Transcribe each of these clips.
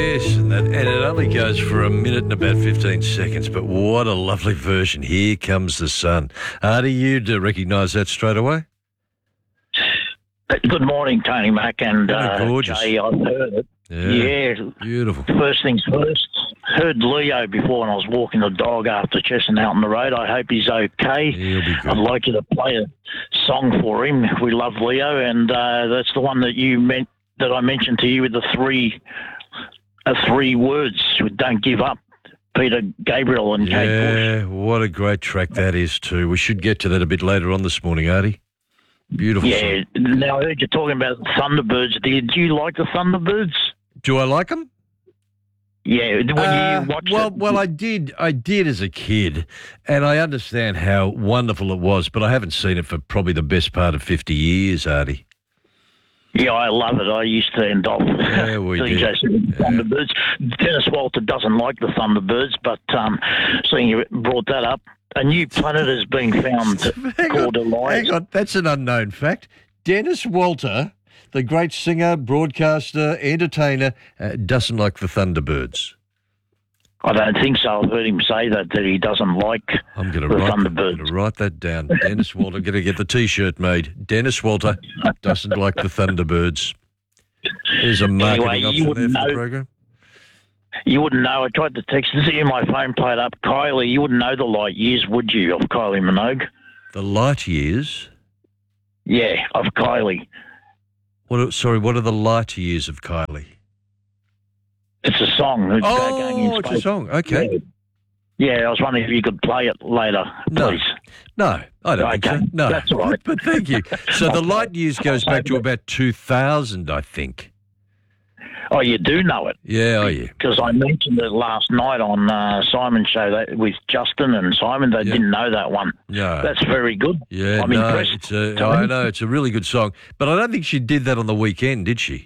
Yes, and it only goes for a minute and about 15 seconds, but what a lovely version. Here Comes the Sun. Artie, you'd recognise that straight away? Good morning, Tony Mac and gorgeous. Jay. I've heard it. Yeah. Beautiful. First things first, heard Leo before when I was walking the dog after Chesson out on the road. I hope he's okay. He'll be good. I'd like you to play a song for him. We love Leo, and that's the one that I mentioned to you with the three words: "Don't give up." Peter Gabriel and Kate Bush. Yeah, what a great track that is too. We should get to that a bit later on this morning, Artie. Beautiful. Yeah. Song. Now I heard you talking about Thunderbirds. Did you like the Thunderbirds? Do I like them? Yeah. When you watched it. Well, I did as a kid, and I understand how wonderful it was, but I haven't seen it for probably the best part of 50 years, Artie. Yeah, I love it. I used to end off Thunderbirds. Dennis Walter doesn't like the Thunderbirds, but seeing you brought that up, a new planet has been found called Elias. Hang on, that's an unknown fact. Dennis Walter, the great singer, broadcaster, entertainer, doesn't like the Thunderbirds. I don't think so. I've heard him say that he doesn't like I'm going the to Thunderbirds. write that down. Dennis Walter, going to get the T-shirt made. Dennis Walter doesn't like the Thunderbirds. There's a marketing option there for the program. You wouldn't know. I tried to text to see my phone played up. Kylie, you wouldn't know the light years, would you, of Kylie Minogue? The light years? Yeah, of Kylie. What are the light years of Kylie? It's a song. It's a song. Okay. Yeah, I was wondering if you could play it later, please. No, I don't think so. No, that's all right. But thank you. So the light years goes back to about 2000, I think. Oh, you do know it? Yeah, yeah. Because I mentioned it last night on Simon's show that with Justin and Simon. They didn't know that one. No. That's very good. Yeah, I'm impressed. I know, it's a really good song. But I don't think she did that on the weekend, did she?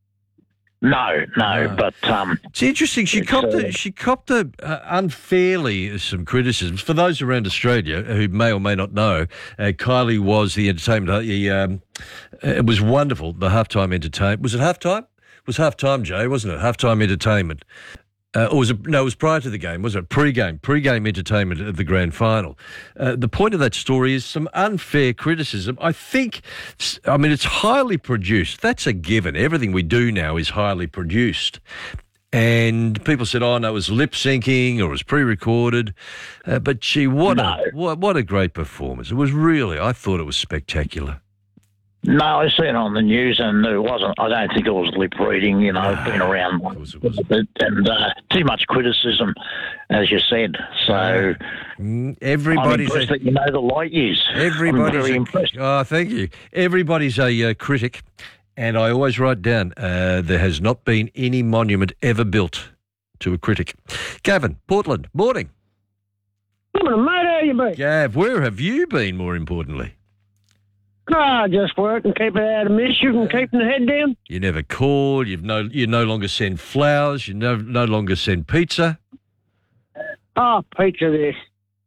No, but it's interesting. She copped unfairly some criticisms. For those around Australia who may or may not know, Kylie was the entertainment. It was wonderful. The halftime entertainment. Was it halftime? It was halftime, Jay, wasn't it? Halftime entertainment. Or was it? No, it was prior to the game, wasn't it? Pre-game entertainment at the grand final. The point of that story is some unfair criticism. It's highly produced. That's a given. Everything we do now is highly produced. And people said, oh, no, it was lip syncing or it was pre-recorded. But gee, what a great performance. It was really, I thought it was spectacular. No, I seen it on the news, and it wasn't. I don't think it was lip reading. You know, I've been around it was. and too much criticism, as you said. So everybody's I'm impressed that you know the light years. Everybody's I'm very impressed. Oh, thank you. Everybody's a critic, and I always write down there has not been any monument ever built to a critic. Gavin, Portland, morning. Morning, mate. How you been? Gav, where have you been? More importantly. Just working, keeping it out of mischief and keeping the head down. You never call. You no longer send flowers. You no longer send pizza. Oh, pizza this.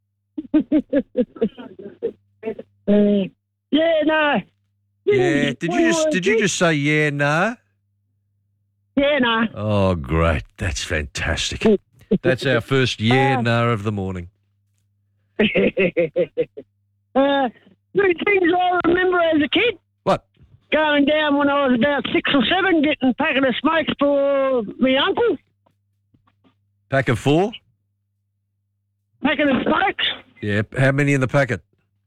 Yeah, no. Yeah. Did you just say yeah, nah? Yeah, no. Oh, great. That's fantastic. That's our first yeah, nah of the morning. Three things I remember as a kid. What? Going down when I was about 6 or 7, getting a packet of smokes for my uncle. Pack of 4? Packet of smokes. Yeah. How many in the packet?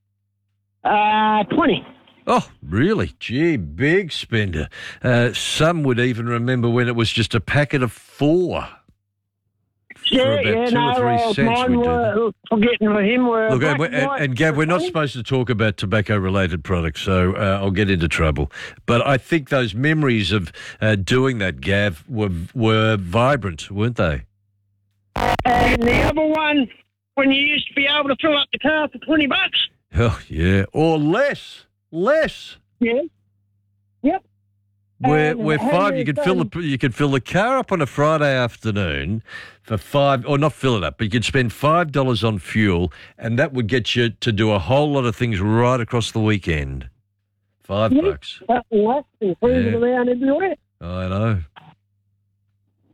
20. Oh, really? Gee, big spender. Some would even remember when it was just a packet of 4. For about 2 or 3 cents mine we were, forgetting for him, were look, and Gav, we're not supposed to talk about tobacco-related products, so I'll get into trouble. But I think those memories of doing that, Gav, were vibrant, weren't they? And the other one, when you used to be able to fill up the car for $20. Oh, yeah. Or less. Less. Yeah. Yep. Where 5 you could fill the car up on a Friday afternoon for 5, or not fill it up, but you could spend $5 on fuel, and that would get you to do a whole lot of things right across the weekend. $5. Less and cruising around everywhere. I know.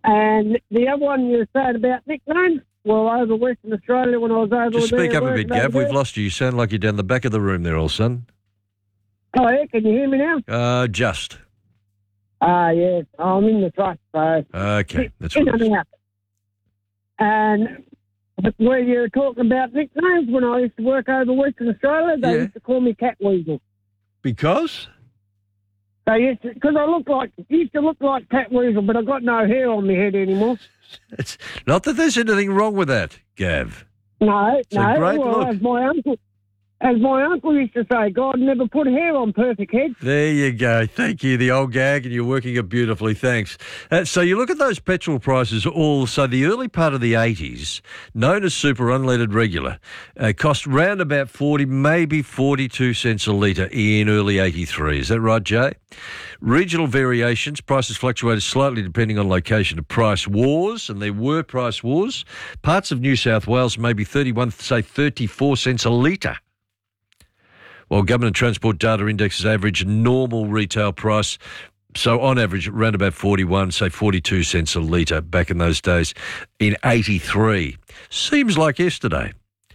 And the other one you said about nicknames, well, over Western Australia when I was over Just there. Speak up a bit, Gav. We've lost you. You sound like you're down the back of the room there, old son. Oh, yeah, can you hear me now? Just. Yes, I'm in the truck, so... Okay, that's in right. and out. And where you're talking about nicknames, when I used to work over Western Australia, they used to call me Cat Weasel. Because? Because I used to look like Cat Weasel, but I've got no hair on my head anymore. It's not that there's anything wrong with that, Gav. No, it's a great look. As my uncle used to say, God never put hair on perfect head. There you go. Thank you. The old gag, and you're working it beautifully. Thanks. So you look at those petrol prices so the early part of the 80s, known as super unleaded regular, cost round about 40, maybe 42 cents a litre in early 83. Is that right, Jay? Regional variations, prices fluctuated slightly depending on location of price wars, and there were price wars. Parts of New South Wales, maybe 34 cents a litre. While government transport data indexes average normal retail price, so on average around about 41, say 42 cents a litre back in those days in 83. Seems like yesterday.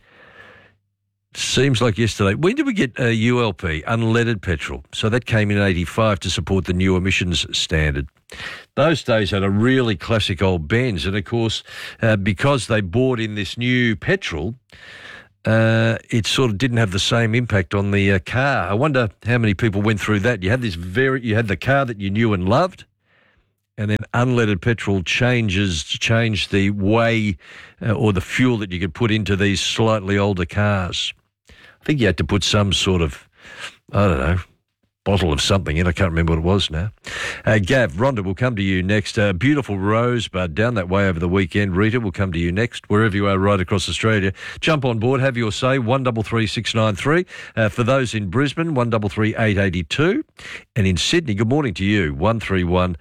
When did we get ULP, unleaded petrol? So that came in 85 to support the new emissions standard. Those days had a really classic old Benz, and of course, because they bought in this new petrol, it sort of didn't have the same impact on the car. I wonder how many people went through that. You had the car that you knew and loved, and then unleaded petrol changed the way or the fuel that you could put into these slightly older cars. I think you had to put some sort of, I don't know, bottle of something in. I can't remember what it was now. Gav, Rhonda, we'll come to you next. Beautiful Rosebud down that way over the weekend. Rita, we'll come to you next. Wherever you are right across Australia, jump on board, have your say, 133 693. For those in Brisbane, 133 882. And in Sydney, good morning to you, 131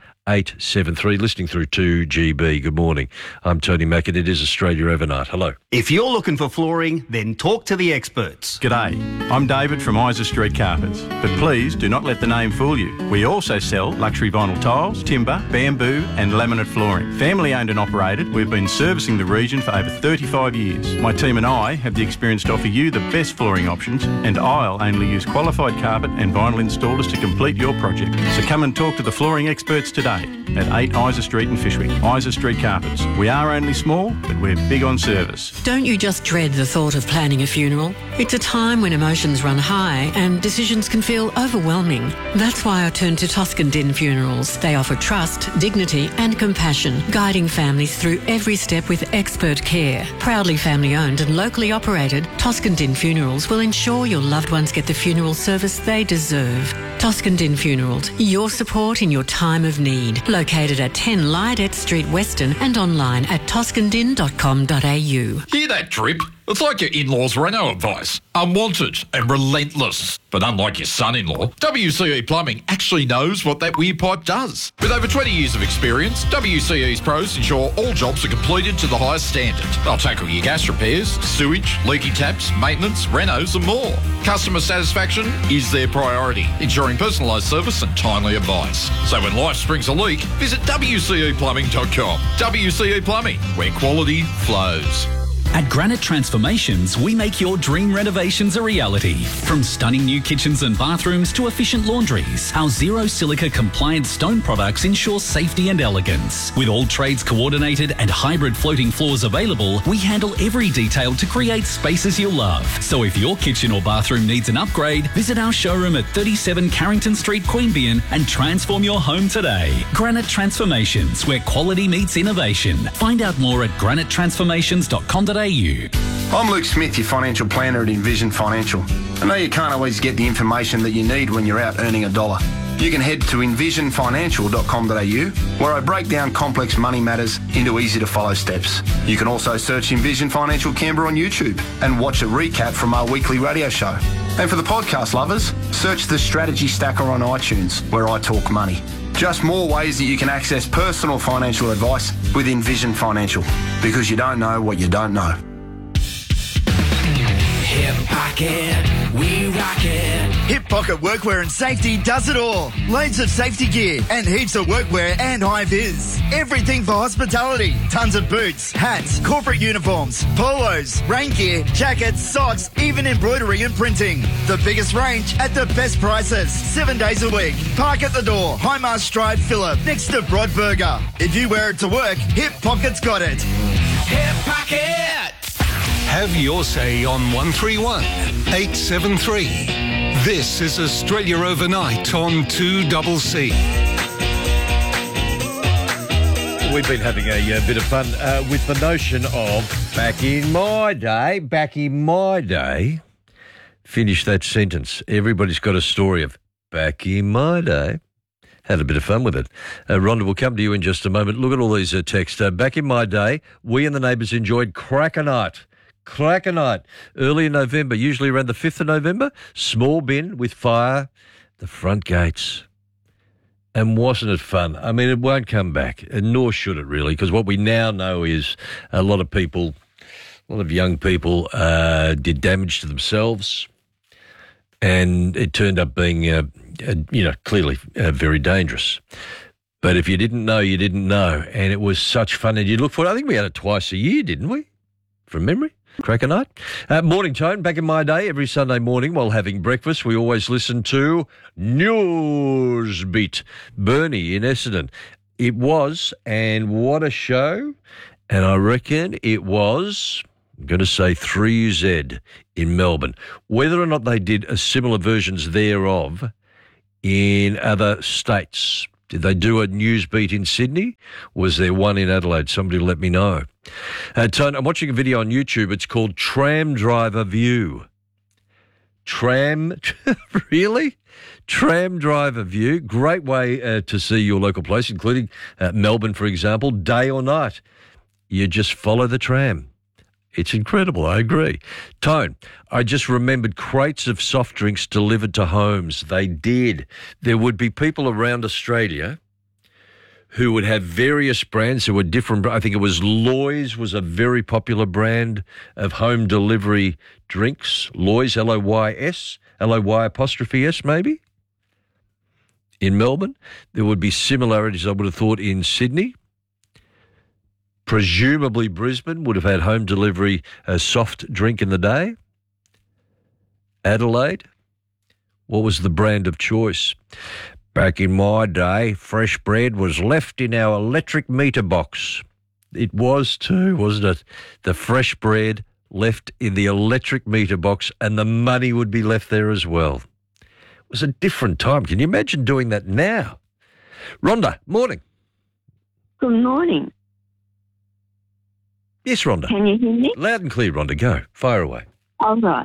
873. Listening through 2GB. Good morning. I'm Tony Mack, and it is Australia Overnight. Hello. If you're looking for flooring, then talk to the experts. G'day, I'm David from Isa Street Carpets, but please do not let the name fool you. We also sell luxury vinyl tiles, timber, bamboo and laminate flooring. Family owned and operated, we've been servicing the region for over 35 years. My team and I have the experience to offer you the best flooring options, and I'll only use qualified carpet and vinyl installers to complete your project. So come and talk to the flooring experts today at 8 Isa Street in Fyshwick. Isa Street Carpets. We are only small, but we're big on service. Don't you just dread the thought of planning a funeral? It's a time when emotions run high and decisions can feel overwhelming. That's why I turned to Toscan Din Funerals. They offer trust, dignity and compassion, guiding families through every step with expert care. Proudly family owned and locally operated, Toscan Din Funerals will ensure your loved ones get the funeral service they deserve. Toscan Din Funerals, your support in your time of need. Located at 10 Lydette Street, Western, and online at toscandin.com.au. Hear that drip? It's like your in-laws' Renault advice. Unwanted and relentless. But unlike your son-in-law, WCE Plumbing actually knows what that weird pipe does. With over 20 years of experience, WCE's pros ensure all jobs are completed to the highest standard. They'll tackle your gas repairs, sewage, leaky taps, maintenance, renos and more. Customer satisfaction is their priority, ensuring personalised service and timely advice. So when life springs a leak, visit WCEplumbing.com. WCE Plumbing, where quality flows. At Granite Transformations, we make your dream renovations a reality. From stunning new kitchens and bathrooms to efficient laundries, our zero silica compliant stone products ensure safety and elegance. With all trades coordinated and hybrid floating floors available, we handle every detail to create spaces you'll love. So if your kitchen or bathroom needs an upgrade, visit our showroom at 37 Carrington Street, Queanbeyan and transform your home today. Granite Transformations, where quality meets innovation. Find out more at granitetransformations.com.au. I'm Luke Smith, your financial planner at Envision Financial. I know you can't always get the information that you need when you're out earning a dollar. You can head to envisionfinancial.com.au, where I break down complex money matters into easy-to-follow steps. You can also search Envision Financial Canberra on YouTube and watch a recap from our weekly radio show. And for the podcast lovers, search The Strategy Stacker on iTunes, where I talk money. Just more ways that you can access personal financial advice with Envision Financial, because you don't know what you don't know. Hip pocket, we rock it. Hip Pocket Workwear and Safety does it all. Loads of safety gear and heaps of workwear and high vis. Everything for hospitality. Tons of boots, hats, corporate uniforms, polos, rain gear, jackets, socks, even embroidery and printing. The biggest range at the best prices. 7 days a week. Park at the door. Highmarsh Drive, Phillip, next to Broadburger. If you wear it to work, Hip Pocket's got it. Hip Pocket! Have your say on 131 873. This is Australia Overnight on 2CC. We've been having a bit of fun with the notion of back in my day. Finish that sentence. Everybody's got a story of back in my day. Had a bit of fun with it. Rhonda, will come to you in just a moment. Look at all these texts. Back in my day, we and the neighbours enjoyed cracker night. Cracker night. Early in November, usually around the 5th of November. Small bin with fire. The front gates. And wasn't it fun? I mean, it won't come back, and nor should it really, because what we now know is a lot of young people did damage to themselves, and it turned up being clearly very dangerous. But if you didn't know, you didn't know. And it was such fun. And you look for it. I think we had it twice a year, didn't we? From memory. Cracker night. Morning tone. Back in my day, every Sunday morning while having breakfast, we always listened to Newsbeat. Bernie in Essendon. It was, and what a show. And I reckon it was, I'm going to say 3Z in Melbourne. Whether or not they did a similar versions thereof in other states. Did they do a Newsbeat in Sydney? Was there one in Adelaide? Somebody let me know. Tone, I'm watching a video on YouTube. It's called Tram Driver View. Really? Tram Driver View. Great way to see your local place, including Melbourne, for example, day or night. You just follow the tram. It's incredible, I agree. Tone, I just remembered crates of soft drinks delivered to homes. They did. There would be people around Australia who would have various brands who were different. I think it was Loy's was a very popular brand of home delivery drinks. Loy's, L-O-Y-S, L-O-Y' maybe, in Melbourne. There would be similarities, I would have thought, in Sydney. Presumably Brisbane would have had home delivery, a soft drink in the day. Adelaide, what was the brand of choice? Back in my day, fresh bread was left in our electric meter box. It was too, wasn't it? The fresh bread left in the electric meter box, and the money would be left there as well. It was a different time. Can you imagine doing that now? Rhonda, morning. Good morning. Yes, Rhonda. Can you hear me? Loud and clear, Rhonda. Go. Fire away. All right.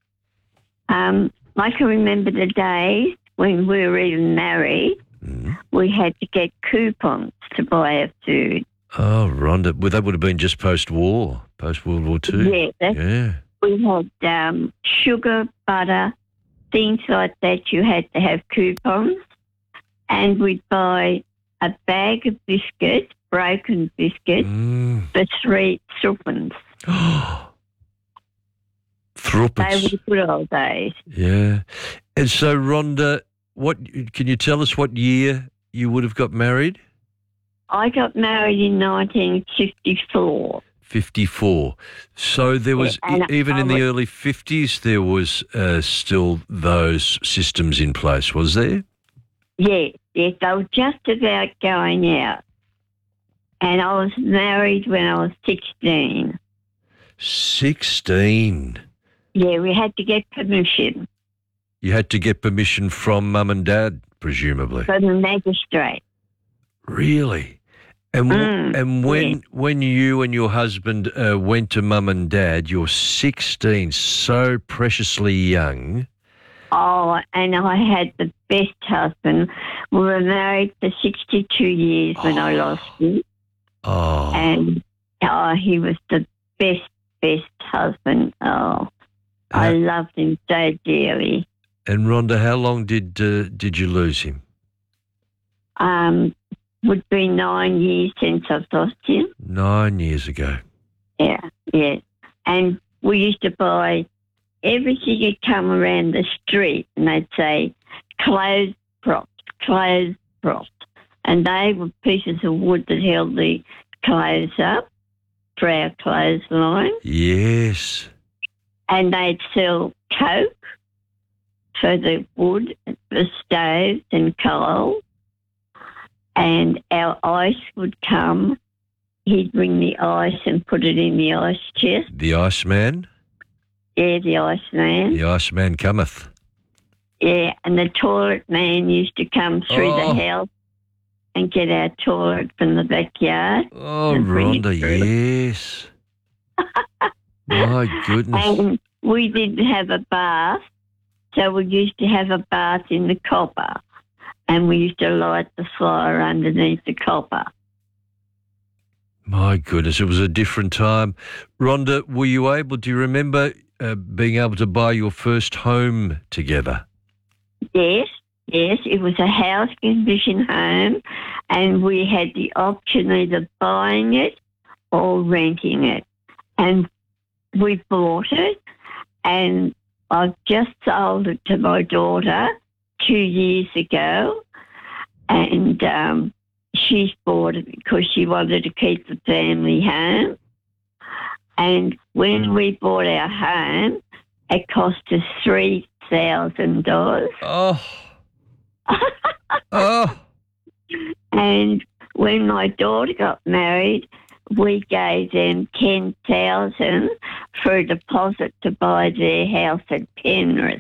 I can remember the days when we were even married. We had to get coupons to buy our food. Oh, Rhonda. Well, that would have been just post-war, post-World War II. Yeah. We had sugar, butter, things like that. You had to have coupons. And we'd buy a bag of biscuits, broken biscuits, for 3 thruppence. Thruppence. They were the good old days. Yeah. And so, Rhonda, can you tell us what year you would have got married? I got married in 1954. 54. So there was, even in the early 50s, there was still those systems in place, was there? Yes, they were just about going out. And I was married when I was 16. 16? Yeah, we had to get permission. You had to get permission from Mum and Dad, presumably? From the magistrate. Really? And when you and your husband went to Mum and Dad, you're 16, so preciously young. Oh, and I had the best husband. We were married for 62 years when I lost him. Oh. And he was the best husband. Oh, I loved him so dearly. And Rhonda, how long did you lose him? Would be 9 years since I've lost him. 9 years ago. Yeah. And we used to buy everything would come around the street and they'd say, clothes props. And they were pieces of wood that held the clothes up for our clothesline. Yes. And they'd sell coke for the wood, for stoves and coal. And our ice would come. He'd bring the ice and put it in the ice chest. The Iceman? Yeah, the Iceman. The Iceman cometh. Yeah, and the toilet man used to come through the house and get our toilet from the backyard. Oh, Rhonda, yes. My goodness. And we didn't have a bath, so we used to have a bath in the copper, and we used to light the fire underneath the copper. My goodness, it was a different time. Rhonda, were you able, do you remember being able to buy your first home together? Yes, it was a house condition home, and we had the option either buying it or renting it. And we bought it, and I've just sold it to my daughter 2 years ago, and she's bought it because she wanted to keep the family home. And when we bought our home, it cost us $3,000. Oh. And when my daughter got married, we gave them $10,000 for a deposit to buy their house at Penrith.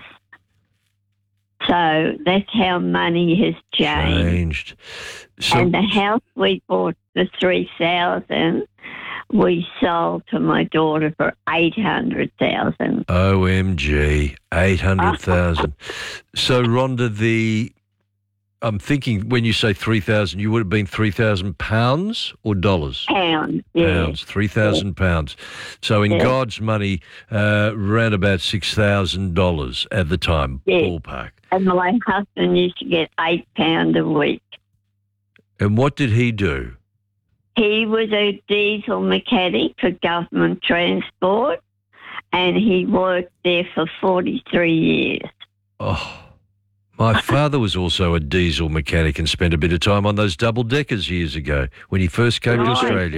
So that's how money has changed. So, and the house we bought for $3,000, we sold to my daughter for $800,000. OMG, 800,000. So, Rhonda, I'm thinking when you say 3,000, you would have been 3,000 pounds or dollars? Pounds, yeah. Pounds, 3,000 pounds. So in God's money, around about $6,000 at the time, ballpark. And my husband used to get £8 a week. And what did he do? He was a diesel mechanic for government transport, and he worked there for 43 years. Oh. My father was also a diesel mechanic and spent a bit of time on those double-deckers years ago when he first came to Australia.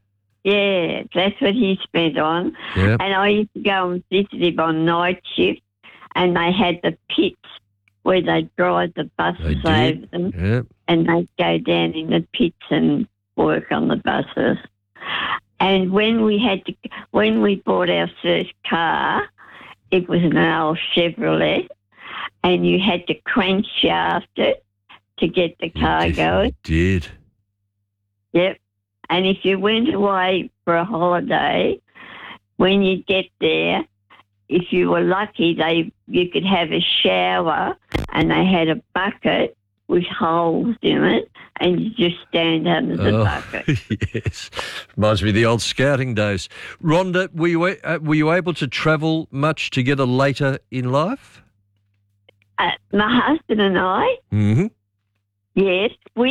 That's what he spent on. Yep. And I used to go and visit him on night shift, and they had the pits where they'd drive the buses over them, and they'd go down in the pits and work on the buses. And when we bought our first car, it was an old Chevrolet, and you had to crankshaft it to get the car going. You did. Yep. And if you went away for a holiday, when you get there, if you were lucky, you could have a shower, and they had a bucket with holes in it, and you just stand under the bucket. Yes. Reminds me of the old scouting days. Rhonda, were you able to travel much together later in life? My husband and I? Mm-hmm. Yes.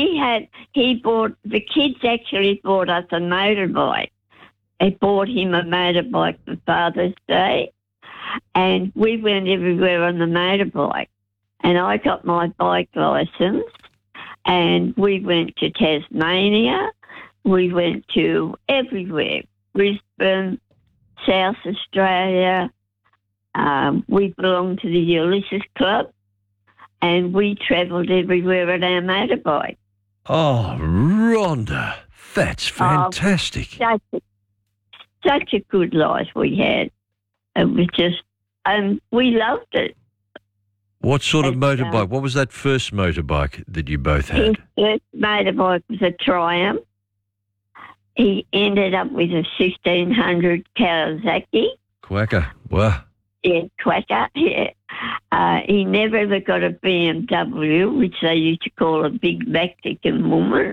The kids actually bought us a motorbike. They bought him a motorbike for Father's Day, and we went everywhere on the motorbike. And I got my bike licence, and we went to Tasmania. We went to everywhere, Brisbane, South Australia. We belonged to the Ulysses Club, and we travelled everywhere on our motorbike. Oh, Rhonda, that's fantastic. Such a good life we had. It was just, we loved it. What sort of motorbike? What was that first motorbike that you both had? His first motorbike was a Triumph. He ended up with a 1600 Kawasaki. Quacker, wow. Yeah, Quacker, yeah. He never ever got a BMW, which they used to call a big Mexican woman.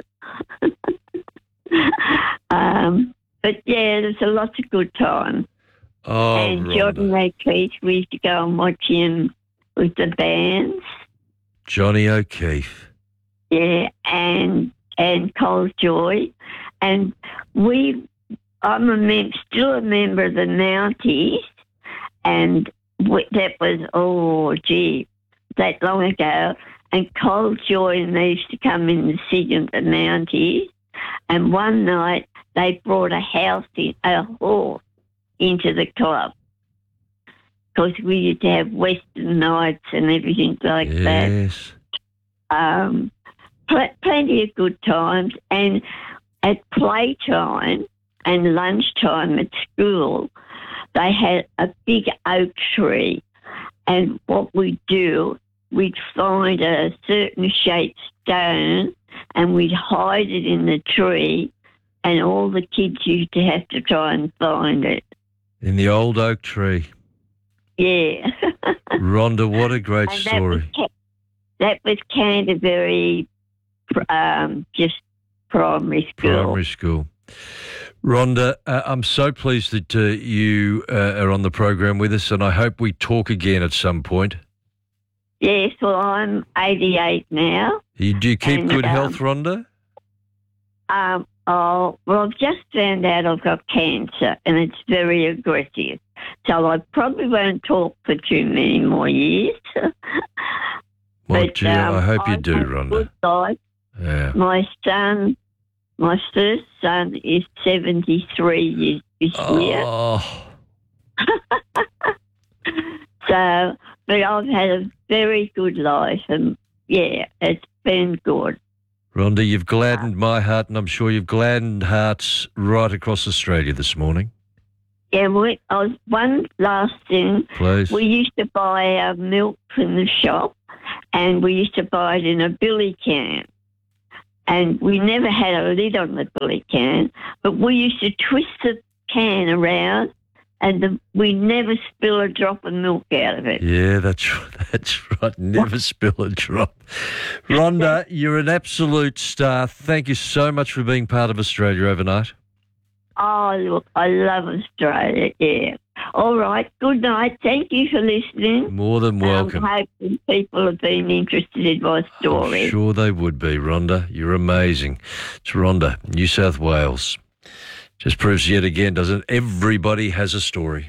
But yeah, there's a lot of good time. Oh, and Johnny O'Keefe, we used to go and watch him with the bands. Johnny O'Keefe. Yeah, and Cole Joy. And I'm still a member of the Mounties, and that was, that long ago. And Cold Joy and they used to come in and sing at the Mounties. And one night they brought a horse into the club. Because we used to have Western nights and everything like that. Plenty of good times. And at playtime and lunchtime at school, they had a big oak tree. And what we'd do, we'd find a certain shaped stone and we'd hide it in the tree, and all the kids used to have to try and find it. In the old oak tree. Yeah. Rhonda, what a great story. That was Canterbury, just primary school. Primary school. Rhonda, I'm so pleased that you are on the program with us, and I hope we talk again at some point. Yes, well, I'm 88 now. Do you keep good health, Rhonda? Well, I've just found out I've got cancer, and it's very aggressive. So I probably won't talk for too many more years. Well, I hope you do, Rhonda. Good life. Yeah. My first son is 73 years this year. So, but I've had a very good life, and yeah, it's been good. Rhonda, you've gladdened my heart, and I'm sure you've gladdened hearts right across Australia this morning. Yeah, one last thing. Please. We used to buy milk from the shop, and we used to buy it in a billy can. And we never had a lid on the billy can, but we used to twist the can around, and we never spill a drop of milk out of it. Yeah, that's right. Never spill a drop. Rhonda, you're an absolute star. Thank you so much for being part of Australia Overnight. Oh, look, I love Australia, yeah. All right, good night. Thank you for listening. More than welcome. I hope people have been interested in my story. I'm sure they would be, Rhonda. You're amazing. It's Rhonda, New South Wales. Just proves yet again, doesn't it? Everybody has a story.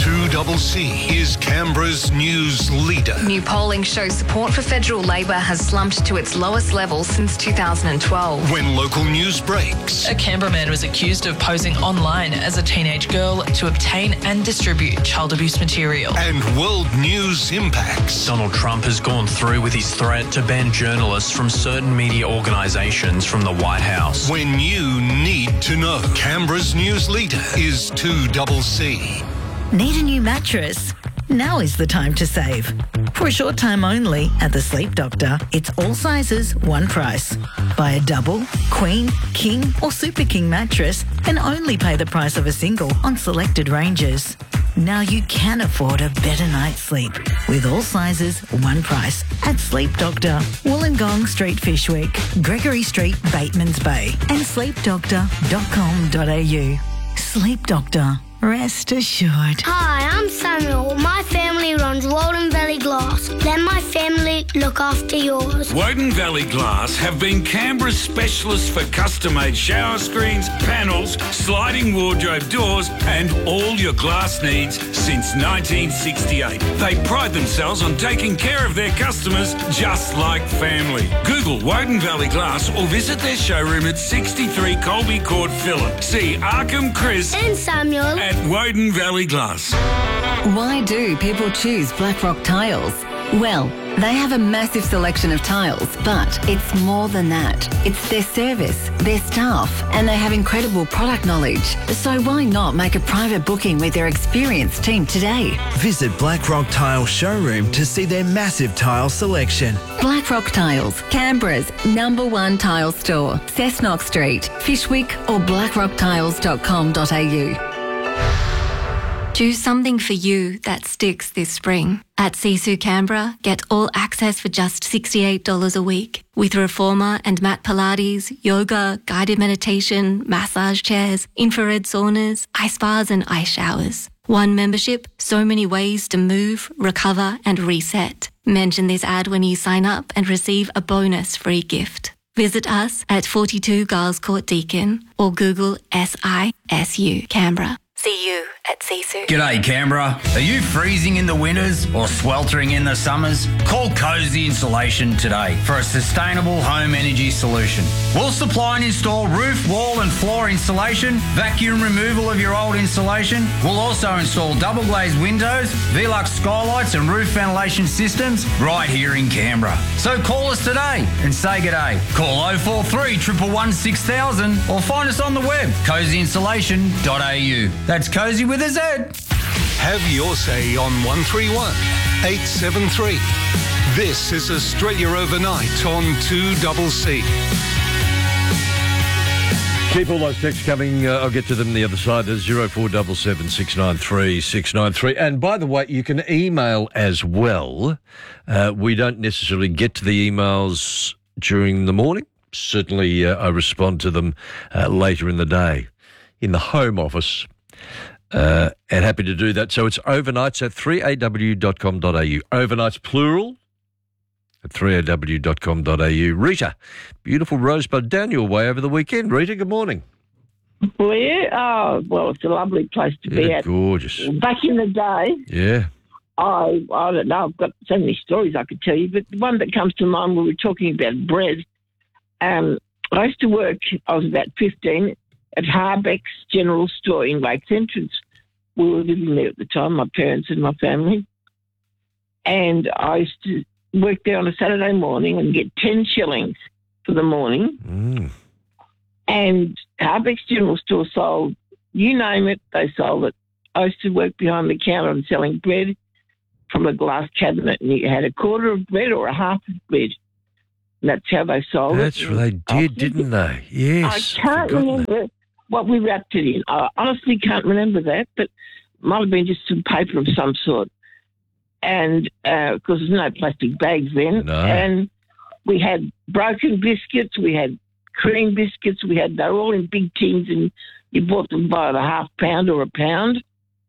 2CC is Canberra's news leader. New polling shows support for federal Labor has slumped to its lowest level since 2012. When local news breaks. A Canberra man was accused of posing online as a teenage girl to obtain and distribute child abuse material. And world news impacts. Donald Trump has gone through with his threat to ban journalists from certain media organisations from the White House. When you need to know. Canberra's news leader is 2CC. Need a new mattress? Now is the time to save. For a short time only at the Sleep Doctor, it's all sizes, one price. Buy a double, queen, king or super king mattress and only pay the price of a single on selected ranges. Now you can afford a better night's sleep with all sizes, one price at Sleep Doctor, Wollongong Street, Fishwick, Gregory Street, Batemans Bay and sleepdoctor.com.au. Sleep Doctor. Rest assured. Hi, I'm Samuel. My family runs Walden Valley Glass. Let my family look after yours. Woden Valley Glass have been Canberra's specialists for custom-made shower screens, panels, sliding wardrobe doors and all your glass needs since 1968. They pride themselves on taking care of their customers just like family. Google Woden Valley Glass or visit their showroom at 63 Colby Court, Phillip. See Arkham, Chris and Samuel at Woden Valley Glass. Why do people choose Blackrock Tiles? Well, they have a massive selection of tiles, but it's more than that. It's their service, their staff, and they have incredible product knowledge. So why not make a private booking with their experienced team today? Visit Blackrock Tile Showroom to see their massive tile selection. Blackrock Tiles, Canberra's #1 tile store, Cessnock Street, Fishwick or blackrocktiles.com.au. Do something for you that sticks this spring. At Sisu Canberra, get all access for just $68 a week with reformer and mat Pilates, yoga, guided meditation, massage chairs, infrared saunas, ice baths and ice showers. One membership, so many ways to move, recover and reset. Mention this ad when you sign up and receive a bonus free gift. Visit us at 42 Giles Court Deakin or Google SISU Canberra. See you you at Sisu. G'day Canberra. Are you freezing in the winters or sweltering in the summers? Call Cozy Insulation today for a sustainable home energy solution. We'll supply and install roof, wall and floor insulation, vacuum removal of your old insulation. We'll also install double glazed windows, Velux skylights and roof ventilation systems right here in Canberra. So call us today and say g'day. Call 043 111 6000 or find us on the web, cozyinsulation.au. That's Cozy with a Z. Have your say on 131 873. This is Australia Overnight on 2CC. Keep all those texts coming. I'll get to them the other side. There's 0477 693 693. And by the way, you can email as well. We don't necessarily get to the emails during the morning. Certainly, I respond to them later in the day in the Home Office. And happy to do that. So it's overnights at 3aw.com.au. Overnights plural at 3aw.com.au. Rita, beautiful rosebud down your way over the weekend. Rita, good morning. Well, yeah. Oh, well, it's a lovely place to be at. Gorgeous. Back in the day, yeah. I don't know, I've got so many stories I could tell you, but the one that comes to mind when we were talking about bread, I used to work, I was about 15, at Harbeck's General Store in Lakes Entrance. We were living there at the time, my parents and my family. And I used to work there on a Saturday morning and get 10 shillings for the morning. Mm. And Harbeck's General Store sold, you name it, they sold it. I used to work behind the counter and selling bread from a glass cabinet, and you had a quarter of bread or a half of bread. And that's how they sold it. That's what they did, didn't they? Yes. I can't remember what we wrapped it in. I honestly can't remember that, but it might have been just some paper of some sort. And because there's no plastic bags then. No. And we had broken biscuits, we had cream biscuits, they were all in big tins, and you bought them by the half pound or a pound.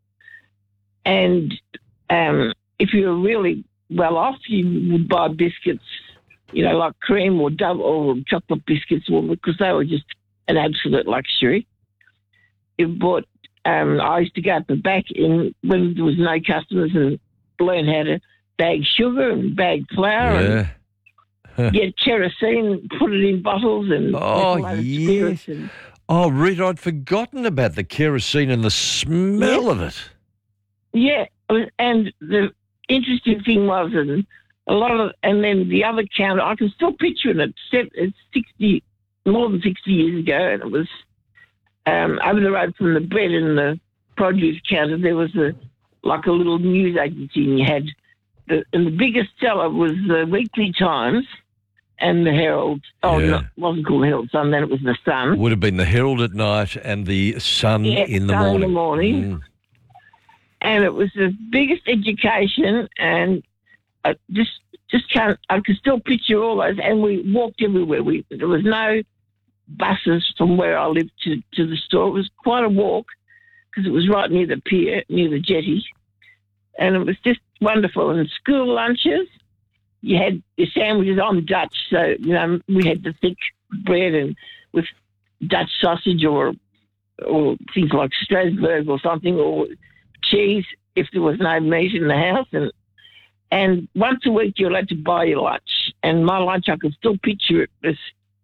And if you were really well off, you would buy biscuits, you know, like cream or double or chocolate biscuits, because they were just an absolute luxury. You bought. I used to go up the back when there was no customers and learn how to bag sugar and bag flour and get kerosene, put it in bottles and spirits. And, Rita, I'd forgotten about the kerosene and the smell of it. Yeah, and the interesting thing was, and then the other counter, I can still picture it. It's more than 60 years ago, and it was over the road from the bread and the produce counter. There was a little news agency, and you had and the biggest seller was the Weekly Times and the Herald. No, it wasn't called Herald Sun. Then it was the Sun. Would have been the Herald at night and the Sun in the morning. In the morning. Mm. And it was the biggest education, and I just can't. I can still picture all those. And we walked everywhere. There was no buses from where I lived to the store. It was quite a walk because it was right near the pier, near the jetty, and it was just wonderful. And school lunches, you had your sandwiches. I'm Dutch, so you know we had the thick bread and with Dutch sausage or things like Strasbourg or something, or cheese if there was no meat in the house, and once a week you're allowed to buy your lunch. And my lunch, I can still picture it as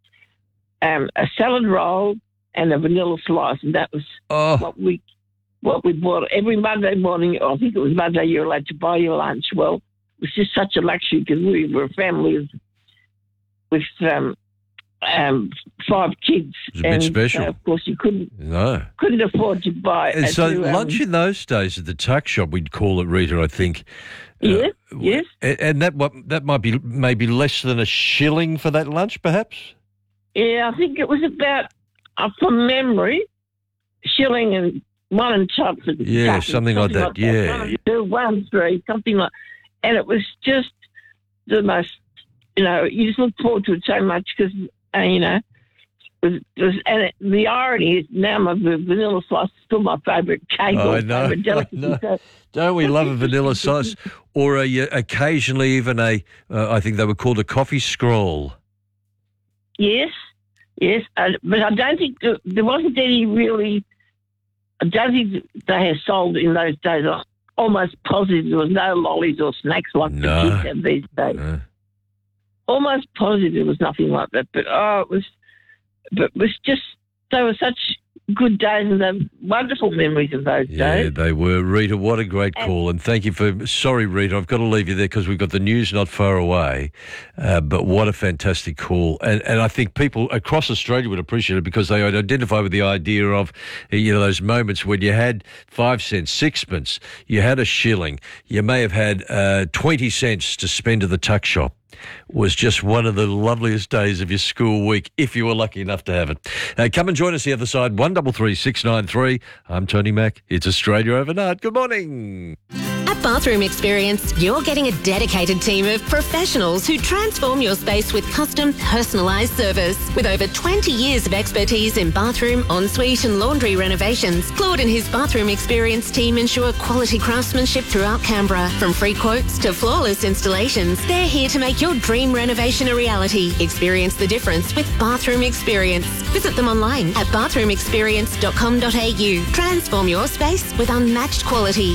a salad roll and a vanilla slice, and that was what we bought every Monday morning. I think it was Monday you're allowed to buy your lunch. Well, it was just such a luxury because we were a family with 5 kids. It was a bit special. Of course, you couldn't afford to buy. And so lunch in those days at the tuck shop, we'd call it, Rita, I think. Yes. And that might be maybe less than a shilling for that lunch, perhaps? Yeah, I think it was about, from memory, shilling and 1 and chops. Yeah, something like that. Yeah. 1, 2, 1, 3, something like. And it was just the most, you just look forward to it so much because, and the irony is now my vanilla slice is still my favourite cake or favourite delicacy. So, don't we love a vanilla slice? Or occasionally even I think they were called a coffee scroll. Yes, but I don't think there wasn't any really I don't think they have sold in those days. I'm almost positive there was no lollies or snacks like the kids have these days. No. Almost positive there was nothing like that. But it was just, they were such good days and the wonderful memories of those days. Yeah, they were. Rita, what a great call. And thank you for... Sorry, Rita, I've got to leave you there because we've got the news not far away. But what a fantastic call. And I think people across Australia would appreciate it because they identify with the idea of, those moments when you had 5 cents, sixpence, you had a shilling, you may have had 20 cents to spend at the tuck shop. Was just one of the loveliest days of your school week, if you were lucky enough to have it. Come and join us the other side, 133 693. I'm Tony Mack. It's Australia Overnight. Good morning. At Bathroom Experience, you're getting a dedicated team of professionals who transform your space with custom, personalised service. With over 20 years of expertise in bathroom, ensuite and laundry renovations, Claude and his Bathroom Experience team ensure quality craftsmanship throughout Canberra. From free quotes to flawless installations, they're here to make your dream renovation a reality. Experience the difference with Bathroom Experience. Visit them online at bathroomexperience.com.au. Transform your space with unmatched quality.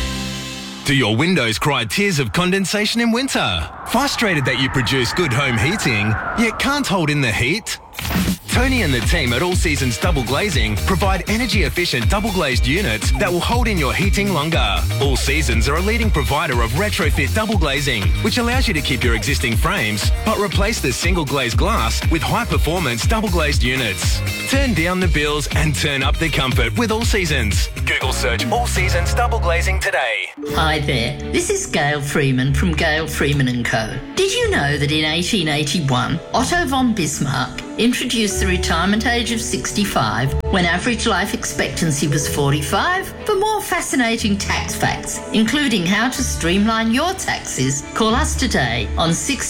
Do your windows cry tears of condensation in winter? Frustrated that you produce good home heating, yet can't hold in the heat? Tony and the team at All Seasons Double Glazing provide energy-efficient double-glazed units that will hold in your heating longer. All Seasons are a leading provider of retrofit double glazing, which allows you to keep your existing frames, but replace the single-glazed glass with high-performance double-glazed units. Turn down the bills and turn up the comfort with All Seasons. Google search All Seasons Double Glazing today. Hi there, this is Gail Freeman from Gail Freeman & Co. Did you know that in 1881, Otto von Bismarck introduced the retirement age of 65 when average life expectancy was 45? For more fascinating tax facts, including how to streamline your taxes, call us today on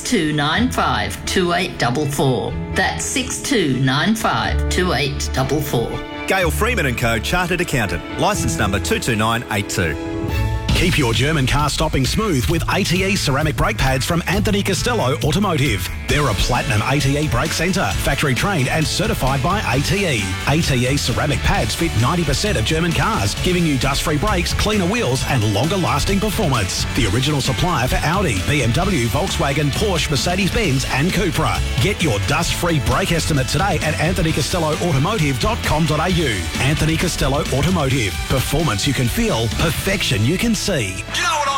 6295 2844. That's 6295 2844. Gail Freeman & Co. Chartered Accountant. Licence number 22982. Keep your German car stopping smooth with ATE ceramic brake pads from Anthony Costello Automotive. They're a platinum ATE brake centre, factory trained and certified by ATE. ATE ceramic pads fit 90% of German cars, giving you dust-free brakes, cleaner wheels and longer-lasting performance. The original supplier for Audi, BMW, Volkswagen, Porsche, Mercedes-Benz and Cupra. Get your dust-free brake estimate today at anthonycostelloautomotive.com.au. Anthony Costello Automotive. Performance you can feel, perfection you can see. You know what